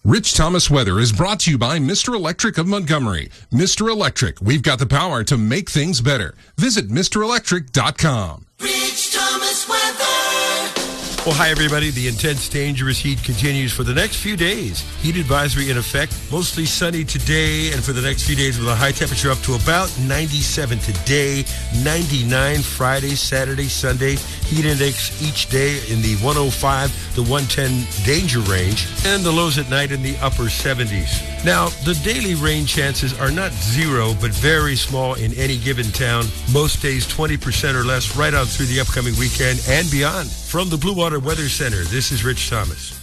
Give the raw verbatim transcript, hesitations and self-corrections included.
Rich Thomas Weather is brought to you by Mister Electric of Montgomery. Mister Electric, we've got the power to make things better. Visit Mister Electric dot com. Rich Thomas Weather. Well, hi, everybody. The intense, dangerous heat continues for the next few days. Heat advisory in effect. Mostly sunny today and for the next few days with a high temperature up to about ninety-seven today, ninety-nine Friday, Saturday, Sunday. Heat index each day in the one oh five to one ten danger range. And the lows at night in the upper seventies. Now, the daily rain chances are not zero, but very small in any given town. Most days twenty percent or less right on through the upcoming weekend and beyond. From the Blue Water Weather Center, this is Rich Thomas.